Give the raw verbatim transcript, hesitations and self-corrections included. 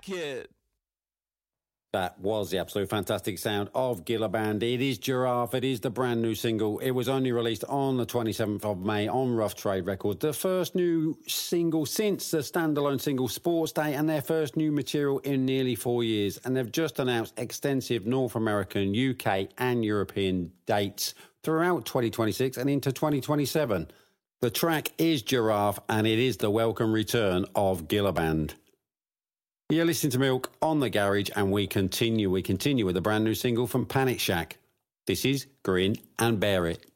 it. That was the absolute fantastic sound of Gilliband. It is Giraffe. It is the brand new single. It was only released on the twenty-seventh of May on Rough Trade Records. The first new single since the standalone single Sports Day, and their first new material in nearly four years. And they've just announced extensive North American, U K and European dates throughout twenty twenty-six and into twenty twenty-seven. The track is Giraffe, and it is the welcome return of Gilliband. You're listening to Milk on the Garage, and we continue. We continue with a brand new single from Panic Shack. This is Grin and Bear It.